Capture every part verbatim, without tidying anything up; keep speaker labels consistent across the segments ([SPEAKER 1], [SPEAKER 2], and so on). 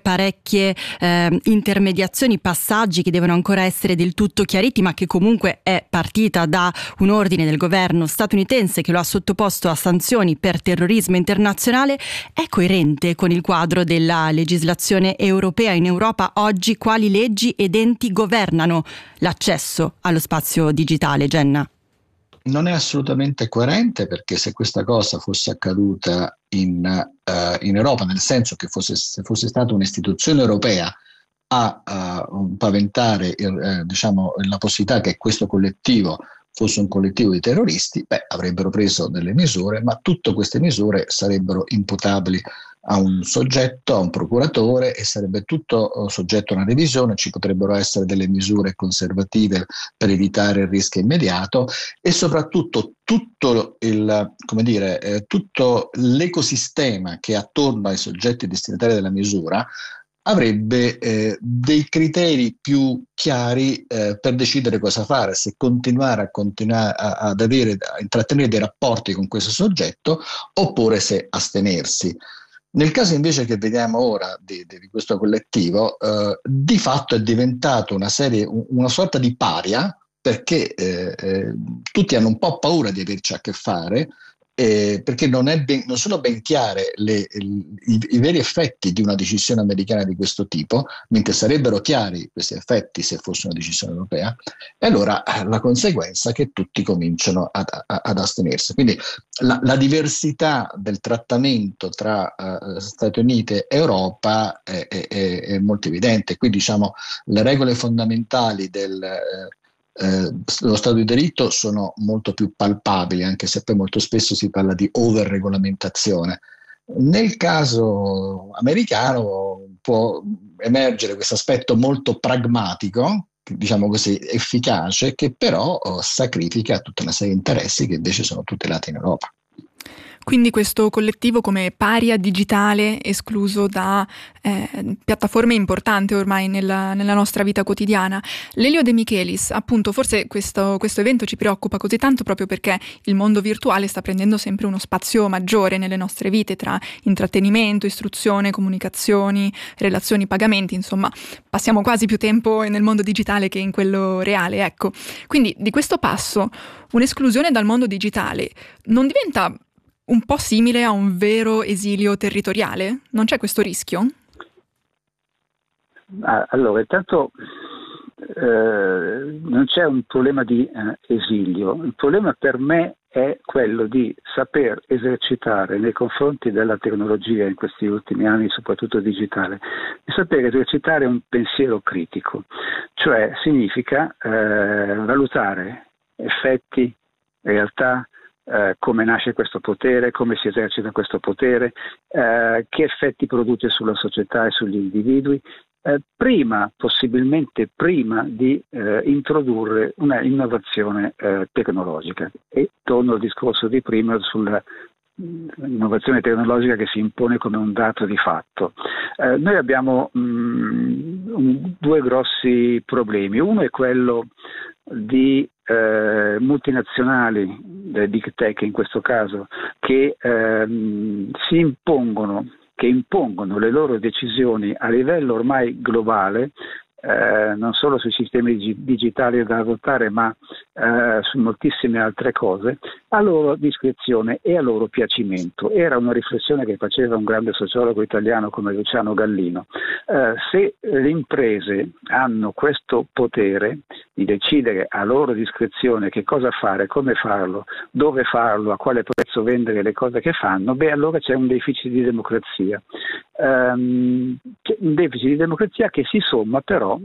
[SPEAKER 1] parecchie eh, intermediazioni, passaggi che devono ancora essere del tutto chiariti, ma che comunque è partita da un ordine del governo statunitense che lo ha sottoposto a sanzioni per terrorismo internazionale. È coerente con il quadro della legislazione europea? In Europa oggi quali leggi ed enti governano l'accesso allo spazio digitale, Jenna?
[SPEAKER 2] Non è assolutamente coerente, perché se questa cosa fosse accaduta in, uh, in Europa, nel senso che fosse, se fosse stata un'istituzione europea a uh, paventare eh, diciamo, la possibilità che questo collettivo fosse un collettivo di terroristi, beh, avrebbero preso delle misure, ma tutte queste misure sarebbero imputabili a un soggetto, a un procuratore, e sarebbe tutto soggetto a una revisione. Ci potrebbero essere delle misure conservative per evitare il rischio immediato, e soprattutto tutto il, come dire, eh, tutto l'ecosistema che è attorno ai soggetti destinatari della misura avrebbe eh, dei criteri più chiari eh, per decidere cosa fare, se continuare a continuare a, ad avere, a intrattenere dei rapporti con questo soggetto, oppure se astenersi. Nel caso invece che vediamo ora di, di questo collettivo, eh, di fatto è diventato una serie, una sorta di paria, perché eh, eh, tutti hanno un po' paura di averci a che fare, eh, perché non, è ben, non sono ben chiare le, i, i, i veri effetti di una decisione americana di questo tipo, mentre sarebbero chiari questi effetti se fosse una decisione europea, e allora la conseguenza è che tutti cominciano ad, ad astenersi. Quindi la, la diversità del trattamento tra uh, Stati Uniti e Europa è, è, è molto evidente. Qui, diciamo, le regole fondamentali del uh, Eh, lo Stato di diritto sono molto più palpabili, anche se poi molto spesso si parla di over-regolamentazione. Nel caso americano può emergere questo aspetto molto pragmatico, diciamo così, efficace, che però oh, sacrifica tutta una serie di interessi che invece sono tutelati in Europa.
[SPEAKER 3] Quindi questo collettivo come paria digitale, escluso da eh, piattaforme importanti ormai nella, nella nostra vita quotidiana. Lelio De Michelis, appunto, forse questo, questo evento ci preoccupa così tanto proprio perché il mondo virtuale sta prendendo sempre uno spazio maggiore nelle nostre vite, tra intrattenimento, istruzione, comunicazioni, relazioni, pagamenti, insomma, passiamo quasi più tempo nel mondo digitale che in quello reale, ecco. Quindi di questo passo, un'esclusione dal mondo digitale non diventa un po' simile a un vero esilio territoriale? Non c'è questo rischio?
[SPEAKER 4] Allora, intanto eh, non c'è un problema di eh, esilio. Il problema per me è quello di saper esercitare nei confronti della tecnologia in questi ultimi anni, soprattutto digitale, di saper esercitare un pensiero critico. Cioè significa eh, valutare effetti, realtà, Uh, come nasce questo potere, come si esercita questo potere, uh, che effetti produce sulla società e sugli individui, uh, prima, possibilmente prima di uh, introdurre una innovazione uh, tecnologica. E torno al discorso di prima sulla innovazione tecnologica che si impone come un dato di fatto. Uh, noi abbiamo um, un, due grossi problemi. Uno è quello di eh, multinazionali, delle big tech in questo caso, che ehm, si impongono, che impongono le loro decisioni a livello ormai globale, eh, non solo sui sistemi dig- digitali da adottare, ma eh, su moltissime altre cose, a loro discrezione e a loro piacimento. Era una riflessione che faceva un grande sociologo italiano come Luciano Gallino. Eh, se le imprese hanno questo potere di decidere a loro discrezione che cosa fare, come farlo, dove farlo, a quale prezzo vendere le cose che fanno, beh, allora c'è un deficit di democrazia. Um, un deficit di democrazia che si somma però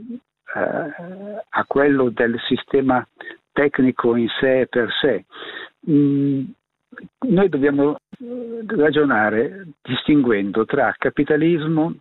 [SPEAKER 4] eh, a quello del sistema tecnico in sé per sé. Mm, noi dobbiamo ragionare distinguendo tra capitalismo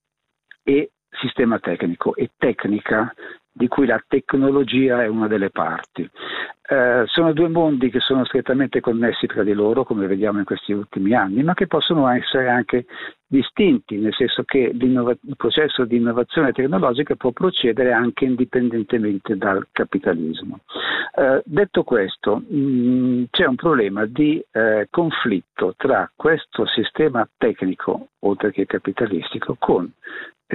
[SPEAKER 4] e sistema tecnico e tecnica, di cui la tecnologia è una delle parti. Eh, sono due mondi che sono strettamente connessi tra di loro, come vediamo in questi ultimi anni, ma che possono essere anche distinti, nel senso che il processo di innovazione tecnologica può procedere anche indipendentemente dal capitalismo. Eh, detto questo, mh, c'è un problema di eh, conflitto tra questo sistema tecnico, oltre che capitalistico, con